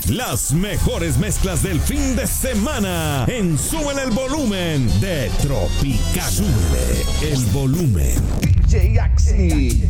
Las mejores mezclas del fin de semana en Súbele el Volumen de Tropicana. Súbele el volumen. DJ Axi.